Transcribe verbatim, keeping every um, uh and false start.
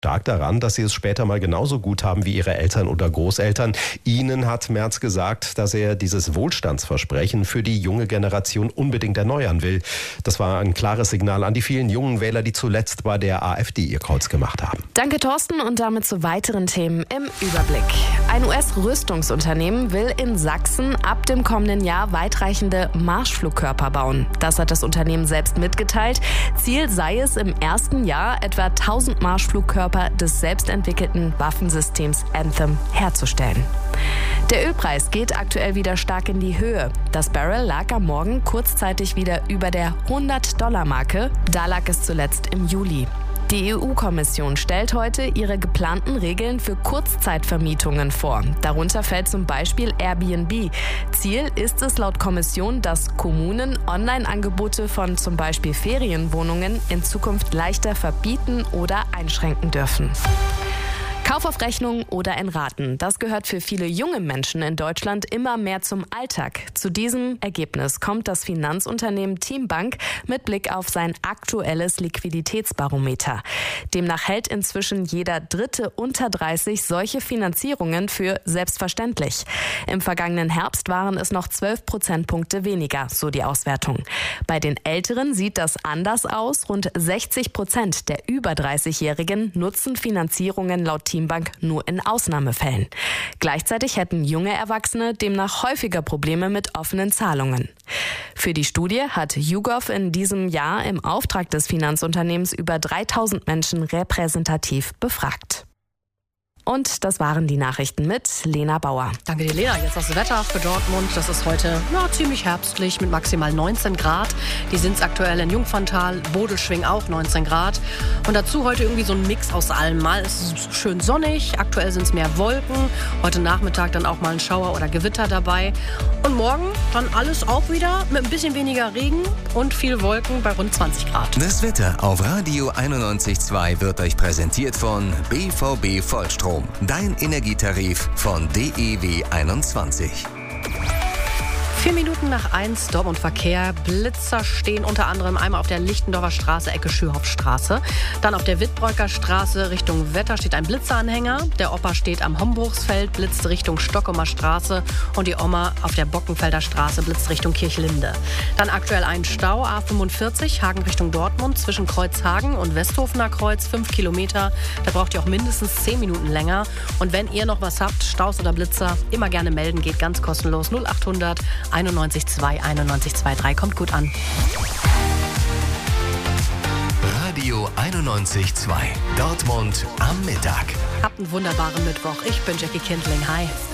stark daran, dass sie es später mal genauso gut haben wie ihre Eltern oder Großeltern. Ihnen hat Merz gesagt, dass er dieses Wohlstandsversprechen für die junge Generation unbedingt erneuern will. Das war ein klares Signal an die vielen jungen Wähler, die zuletzt bei der AfD ihr Kreuz gemacht haben. Danke, Thorsten, und damit zu weiteren Themen im Überblick. Ein U S-Rüstungsunternehmen will in Sachsen ab dem kommenden Jahr weitreichende Marschflugkörper bauen. Das hat das Unternehmen selbst mitgeteilt. Ziel sei es, im ersten Jahr etwa tausend Marschflugkörper des selbstentwickelten Waffensystems Anthem herzustellen. Der Ölpreis geht aktuell wieder stark in die Höhe. Das Barrel lag am Morgen kurzzeitig wieder über der hundert-Dollar-Marke. Da lag es zuletzt im Juli. Die E U-Kommission stellt heute ihre geplanten Regeln für Kurzzeitvermietungen vor. Darunter fällt zum Beispiel Airbnb. Ziel ist es laut Kommission, dass Kommunen Online-Angebote von zum Beispiel Ferienwohnungen in Zukunft leichter verbieten oder einschränken dürfen. Kauf auf Rechnung oder in Raten. Das gehört für viele junge Menschen in Deutschland immer mehr zum Alltag. Zu diesem Ergebnis kommt das Finanzunternehmen Teambank mit Blick auf sein aktuelles Liquiditätsbarometer. Demnach hält inzwischen jeder Dritte unter dreißig solche Finanzierungen für selbstverständlich. Im vergangenen Herbst waren es noch zwölf Prozentpunkte weniger, so die Auswertung. Bei den Älteren sieht das anders aus. Rund sechzig Prozent der über dreißigjährigen nutzen Finanzierungen laut Teambank nur in Ausnahmefällen. Gleichzeitig hätten junge Erwachsene demnach häufiger Probleme mit offenen Zahlungen. Für die Studie hat YouGov in diesem Jahr im Auftrag des Finanzunternehmens über dreitausend Menschen repräsentativ befragt. Und das waren die Nachrichten mit Lena Bauer. Danke dir, Lena. Jetzt das Wetter für Dortmund. Das ist heute ja, ziemlich herbstlich mit maximal neunzehn Grad. Die sind es aktuell in Jungferntal, Bodelschwing auch neunzehn Grad. Und dazu heute irgendwie so ein Mix aus allem. Mal ist es schön sonnig, aktuell sind es mehr Wolken. Heute Nachmittag dann auch mal ein Schauer oder Gewitter dabei. Und morgen dann alles auch wieder mit ein bisschen weniger Regen und viel Wolken bei rund zwanzig Grad. Das Wetter auf Radio einundneunzig Komma zwei wird euch präsentiert von B V B Vollstrom. Dein Energietarif von D E W einundzwanzig. Vier Minuten nach eins, Dortmund Verkehr. Blitzer stehen unter anderem einmal auf der Lichtendorfer Straße, Ecke Schürhoffstraße. Dann auf der Wittbreuker Straße Richtung Wetter steht ein Blitzeranhänger. Der Opa steht am Hombruchsfeld, blitzt Richtung Stockumer Straße. Und die Oma auf der Bockenfelder Straße blitzt Richtung Kirchlinde. Dann aktuell ein Stau, A fünfundvierzig, Hagen Richtung Dortmund, zwischen Kreuzhagen und Westhofener Kreuz, fünf Kilometer. Da braucht ihr auch mindestens zehn Minuten länger. Und wenn ihr noch was habt, Staus oder Blitzer, immer gerne melden, geht ganz kostenlos. null achthundert einundneunzig zwei einundneunzig drei, kommt gut an. Radio einundneunzig Komma zwei, Dortmund am Mittag. Habt einen wunderbaren Mittwoch. Ich bin Jackie Kindling. Hi.